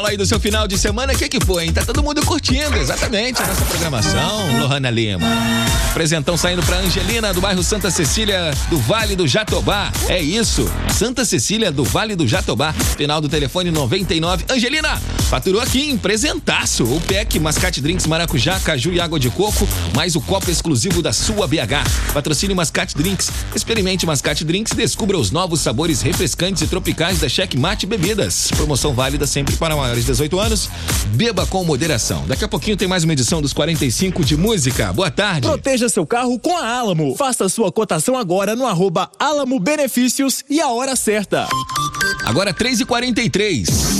Aí do seu final de semana, o que foi, hein? Tá todo mundo curtindo, exatamente, a nossa programação, Lohana Lima. Presentão saindo pra Angelina, do bairro Santa Cecília, do Vale do Jatobá. É isso, Santa Cecília, do Vale do Jatobá. Final do telefone 99. Angelina, faturou aqui em presentaço. O PEC, Mascate Drinks, maracujá, caju e água de coco, mais o copo exclusivo da sua BH. Patrocínio Mascate Drinks. Experimente Mascate Drinks e descubra os novos sabores refrescantes e tropicais da Checkmate Bebidas. Promoção válida sempre para maiores de 18 anos. Beba com moderação. Daqui a pouquinho tem mais uma edição dos 45 de música. Boa tarde. Proteja seu carro com a Alamo. Faça sua cotação agora no @Alamo Benefícios e a hora certa. Agora 3h43.